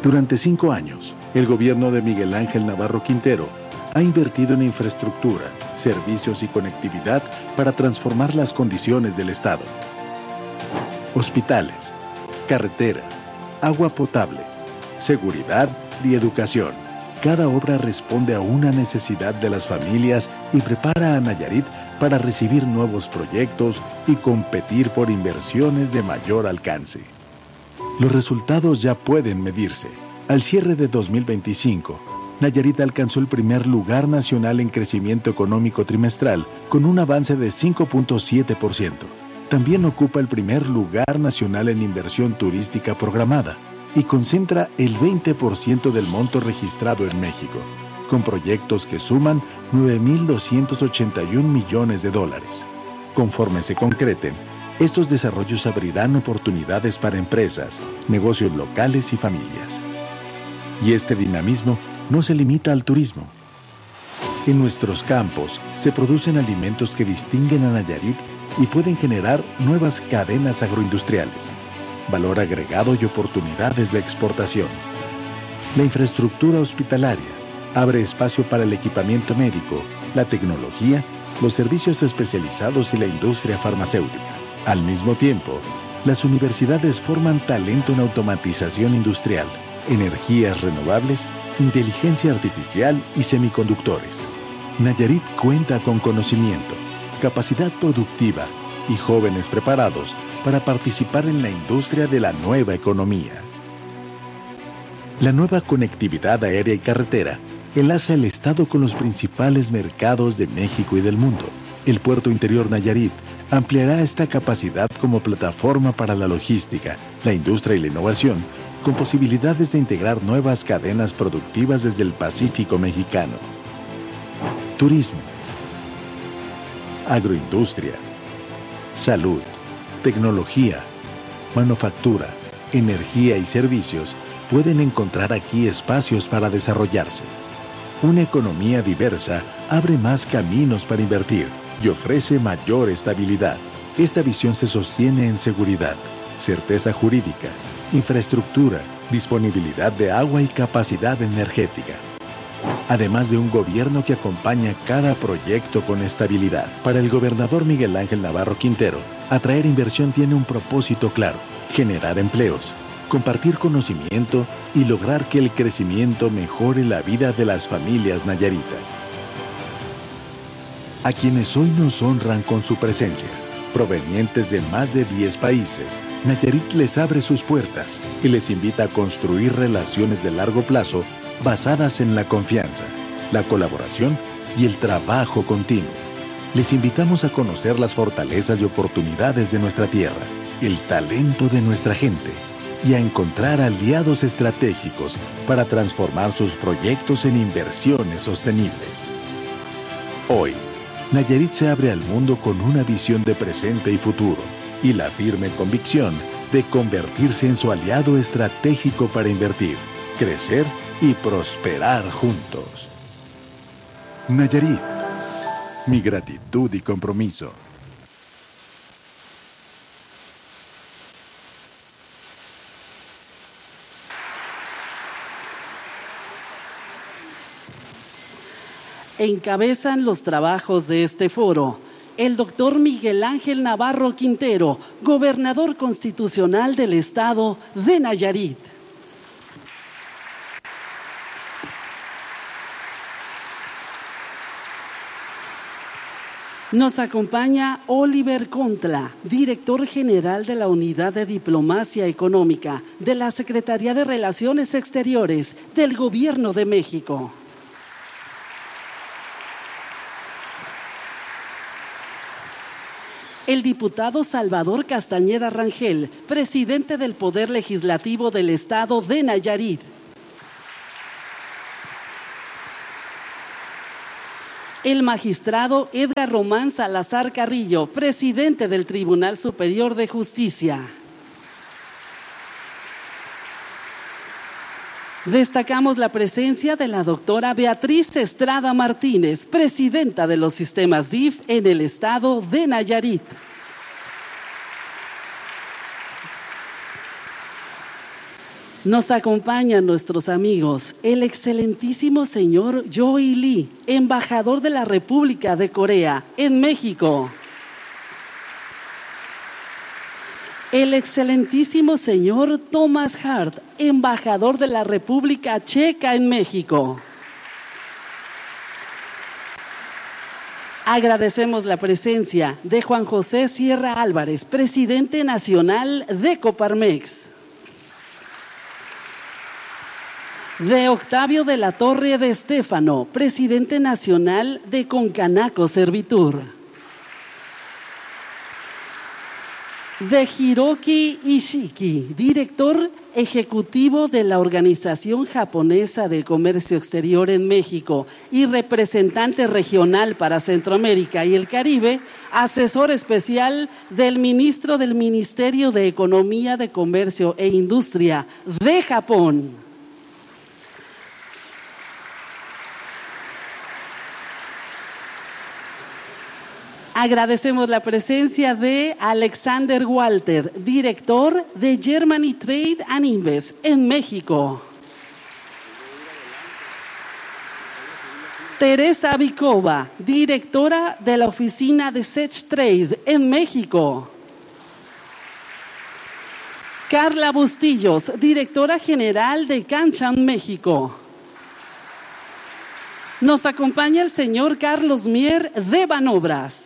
Durante 5 años, el gobierno de Miguel Ángel Navarro Quintero ha invertido en infraestructura, servicios y conectividad para transformar las condiciones del Estado. Hospitales, carreteras, agua potable, seguridad y educación. Cada obra responde a una necesidad de las familias y prepara a Nayarit para recibir nuevos proyectos y competir por inversiones de mayor alcance. Los resultados ya pueden medirse. Al cierre de 2025, Nayarit alcanzó el primer lugar nacional en crecimiento económico trimestral con un avance de 5.7%. También ocupa el primer lugar nacional en inversión turística programada y concentra el 20% del monto registrado en México, con proyectos que suman $9,281 millones. Conforme se concreten, estos desarrollos abrirán oportunidades para empresas, negocios locales y familias. Y este dinamismo no se limita al turismo. En nuestros campos se producen alimentos que distinguen a Nayarit y pueden generar nuevas cadenas agroindustriales, valor agregado y oportunidades de exportación. La infraestructura hospitalaria abre espacio para el equipamiento médico, la tecnología, los servicios especializados y la industria farmacéutica. Al mismo tiempo, las universidades forman talento en automatización industrial, energías renovables, inteligencia artificial y semiconductores. Nayarit cuenta con conocimiento, capacidad productiva y jóvenes preparados para participar en la industria de la nueva economía. La nueva conectividad aérea y carretera enlaza el Estado con los principales mercados de México y del mundo. El Puerto Interior Nayarit ampliará esta capacidad como plataforma para la logística, la industria y la innovación, con posibilidades de integrar nuevas cadenas productivas desde el Pacífico mexicano. Turismo, agroindustria, salud, tecnología, manufactura, energía y servicios pueden encontrar aquí espacios para desarrollarse. Una economía diversa abre más caminos para invertir y ofrece mayor estabilidad. Esta visión se sostiene en seguridad, certeza jurídica, infraestructura, disponibilidad de agua y capacidad energética. Además de un gobierno que acompaña cada proyecto con estabilidad. Para el gobernador Miguel Ángel Navarro Quintero, atraer inversión tiene un propósito claro: generar empleos, compartir conocimiento y lograr que el crecimiento mejore la vida de las familias nayaritas. A quienes hoy nos honran con su presencia, provenientes de más de 10 países, Nayarit les abre sus puertas y les invita a construir relaciones de largo plazo basadas en la confianza, la colaboración y el trabajo continuo. Les invitamos a conocer las fortalezas y oportunidades de nuestra tierra, el talento de nuestra gente y a encontrar aliados estratégicos para transformar sus proyectos en inversiones sostenibles. Hoy, Nayarit se abre al mundo con una visión de presente y futuro y la firme convicción de convertirse en su aliado estratégico para invertir, crecer y prosperar juntos. Nayarit, mi gratitud y compromiso. Encabezan los trabajos de este foro el doctor Miguel Ángel Navarro Quintero, gobernador constitucional del estado de Nayarit. Nos acompaña Oliver Contla, director general de la Unidad de Diplomacia Económica de la Secretaría de Relaciones Exteriores del Gobierno de México. El diputado Salvador Castañeda Rangel, presidente del Poder Legislativo del Estado de Nayarit. El magistrado Edgar Román Salazar Carrillo, presidente del Tribunal Superior de Justicia. Destacamos la presencia de la doctora Beatriz Estrada Martínez, presidenta de los sistemas DIF en el estado de Nayarit. Nos acompañan nuestros amigos, el excelentísimo señor Joey Lee, embajador de la República de Corea en México. El excelentísimo señor Thomas Hart, embajador de la República Checa en México. Agradecemos la presencia de Juan José Sierra Álvarez, presidente nacional de Coparmex. De Octavio de la Torre de Estéfano, presidente nacional de Concanaco Servitur. De Hiroki Ishiki, director ejecutivo de la Organización Japonesa de Comercio Exterior en México y representante regional para Centroamérica y el Caribe, asesor especial del ministro del Ministerio de Economía, de Comercio e Industria de Japón. Agradecemos la presencia de Alexander Walter, director de Germany Trade and Invest en México. Teresa Vikova, directora de la oficina de Sech Trade en México. Carla Bustillos, directora general de Canchan, México. Nos acompaña el señor Carlos Mier de Banobras.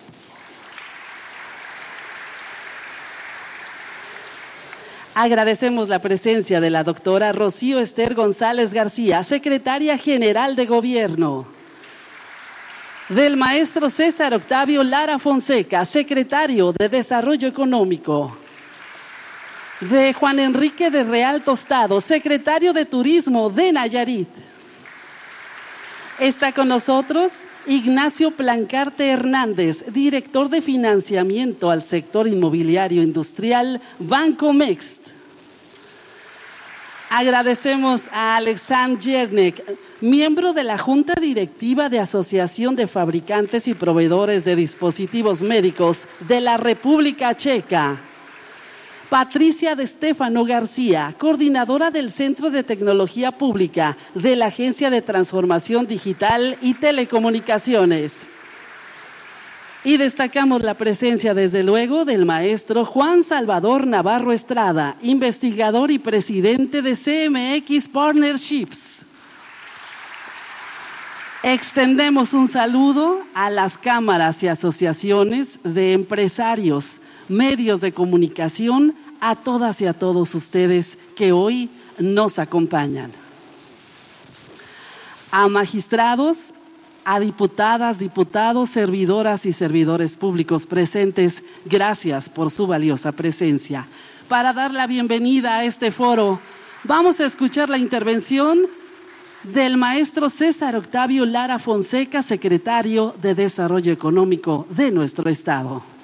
Agradecemos la presencia de la doctora Rocío Esther González García, secretaria general de Gobierno. Del maestro César Octavio Lara Fonseca, secretario de Desarrollo Económico. De Juan Enrique de Real Tostado, secretario de Turismo de Nayarit. Está con nosotros Ignacio Plancarte Hernández, director de financiamiento al sector inmobiliario industrial, Banco Mext. Agradecemos a Alexandr Jernek, miembro de la Junta Directiva de Asociación de Fabricantes y Proveedores de Dispositivos Médicos de la República Checa. Patricia de Stefano García, coordinadora del Centro de Tecnología Pública de la Agencia de Transformación Digital y Telecomunicaciones. Y destacamos la presencia, desde luego, del maestro Juan Salvador Navarro Estrada, investigador y presidente de CMX Partnerships. Extendemos un saludo a las cámaras y asociaciones de empresarios, medios de comunicación, a todas y a todos ustedes que hoy nos acompañan. A magistrados, a diputadas, diputados, servidoras y servidores públicos presentes, gracias por su valiosa presencia. Para dar la bienvenida a este foro, vamos a escuchar la intervención del maestro César Octavio Lara Fonseca, secretario de Desarrollo Económico de nuestro Estado.